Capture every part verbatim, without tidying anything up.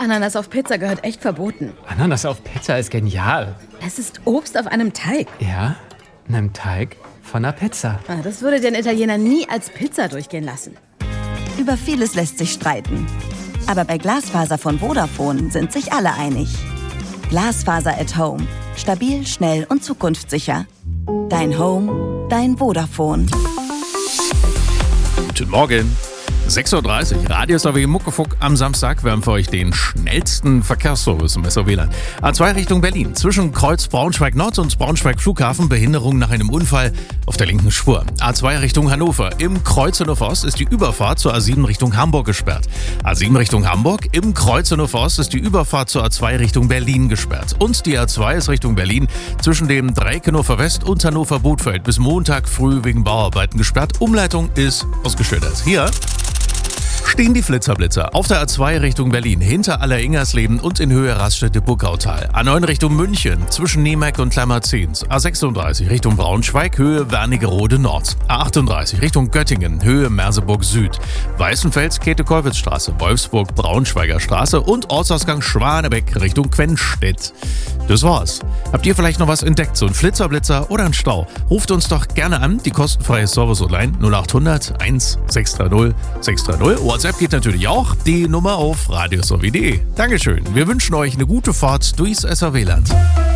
Ananas auf Pizza gehört echt verboten. Ananas auf Pizza ist genial. Es ist Obst auf einem Teig. Ja, einem Teig von einer Pizza. Ah, das würde den Italiener nie als Pizza durchgehen lassen. Über vieles lässt sich streiten. Aber bei Glasfaser von Vodafone sind sich alle einig. Glasfaser at Home. Stabil, schnell und zukunftssicher. Dein Home, dein Vodafone. Guten Morgen. sechs Uhr dreißig, Radio S R W Muckefuck am Samstag. Wir haben für euch den schnellsten Verkehrsservice im S R W-Land. A zwei Richtung Berlin. Zwischen Kreuz Braunschweig Nord und Braunschweig Flughafen Behinderung nach einem Unfall auf der linken Spur. A zwei Richtung Hannover. Im Kreuz Hannover Ost ist die Überfahrt zur A sieben Richtung Hamburg gesperrt. A sieben Richtung Hamburg. Im Kreuz Hannover Ost ist die Überfahrt zur A zwei Richtung Berlin gesperrt. Und die A zwei ist Richtung Berlin zwischen dem Dreieck Hannover West und Hannover Bothfeld bis Montag früh wegen Bauarbeiten gesperrt. Umleitung ist ausgeschildert. Hier stehen die Flitzerblitzer auf der A zwei Richtung Berlin, hinter Aller-Ingersleben und in Höhe Raststätte-Buckautal. A neun Richtung München, zwischen Nemeck und Klammerzehns. A sechsunddreißig Richtung Braunschweig, Höhe Wernigerode Nord. A achtunddreißig Richtung Göttingen, Höhe Merseburg Süd. Weißenfels, Käthe-Kollwitz-Straße, Wolfsburg, Braunschweiger Straße und Ortsausgang Schwanebeck Richtung Quennstedt. Das war's. Habt ihr vielleicht noch was entdeckt, so ein Flitzerblitzer oder ein Stau? Ruft uns doch gerne an, die kostenfreie Service Online null acht hundert eins sechs drei null sechs drei null. WhatsApp geht natürlich auch, die Nummer auf radio s r w punkt d e. Dankeschön, wir wünschen euch eine gute Fahrt durchs S R W-Land.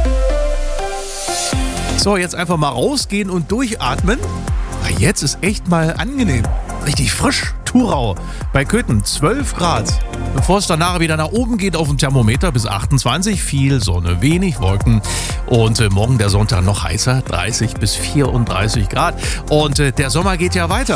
So, jetzt einfach mal rausgehen und durchatmen. Jetzt ist echt mal angenehm. Richtig frisch, Thurau. Bei Köthen zwölf Grad. Bevor es danach wieder nach oben geht auf dem Thermometer bis achtundzwanzig. Viel Sonne, wenig Wolken. Und äh, morgen der Sonntag noch heißer, dreißig bis vierunddreißig Grad. Und äh, der Sommer geht ja weiter.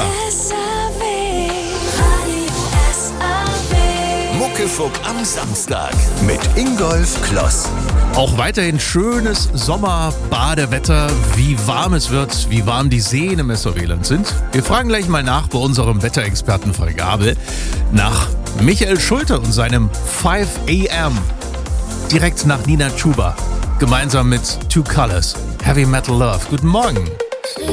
Muckefuck am Samstag mit Ingolf Kloss. Auch weiterhin schönes Sommer-Badewetter, wie warm es wird, wie warm die Seen im S R W-Land sind. Wir fragen gleich mal nach bei unserem Wetterexperten Frank Gabel nach Michael Schulte und seinem five a m direkt nach Nina Chuba, gemeinsam mit Two Colors, Heavy Metal Love. Guten Morgen.